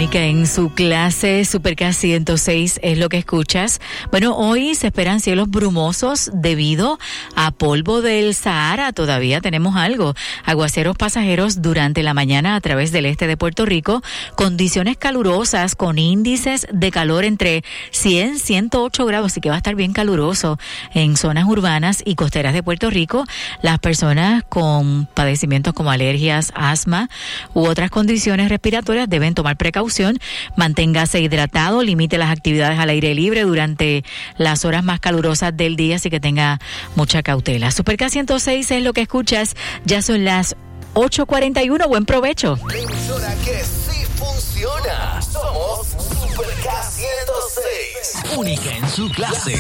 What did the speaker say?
Única en su clase, Supercast 106 es lo que escuchas. Bueno, hoy se esperan cielos brumosos debido a polvo del Sahara. Todavía tenemos algo. Aguaceros pasajeros durante la mañana a través del este de Puerto Rico. Condiciones calurosas con índices de calor entre 100 y 108 grados. Así que va a estar bien caluroso en zonas urbanas y costeras de Puerto Rico. Las personas con padecimientos como alergias, asma u otras condiciones respiratorias deben tomar precaución, manténgase hidratado, limite las actividades al aire libre durante las horas más calurosas del día, así que tenga mucha cautela. Supercast 106 es lo que escuchas, ya son las 8:41, buen provecho. Emisora que sí funciona, somos Supercast 106, única en su clase.